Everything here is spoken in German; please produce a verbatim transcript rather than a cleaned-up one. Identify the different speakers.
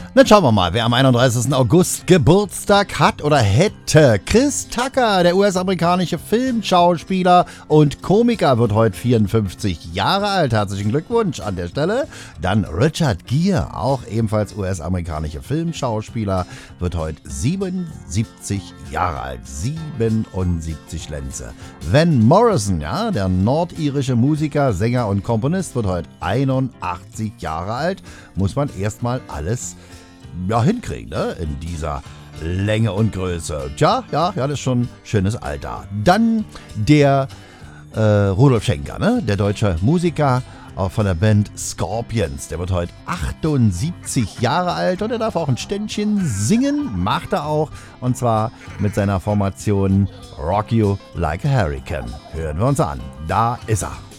Speaker 1: Dann schauen wir mal, wer am einunddreißigsten August Geburtstag hat oder hätte. Chris Tucker, der U S-amerikanische Filmschauspieler und Komiker, wird heute vierundfünfzig Jahre alt. Herzlichen Glückwunsch an der Stelle. Dann Richard Gere, auch ebenfalls U S-amerikanische Filmschauspieler, wird heute siebenundsiebzig Jahre alt. siebenundsiebzig Lenze. Van Morrison, ja, der nordirische Musiker, Sänger und Komponist, wird heute einundachtzig Jahre alt. Muss man erstmal alles ja, hinkriegen, ne? In dieser Länge und Größe. Tja, ja, ja, das ist schon ein schönes Alter. Dann der äh, Rudolf Schenker, ne? Der deutsche Musiker auch von der Band Scorpions. Der wird heute achtundsiebzig Jahre alt und er darf auch ein Ständchen singen. Macht er auch. Und zwar mit seiner Formation Rock You Like a Hurricane. Hören wir uns an. Da ist er.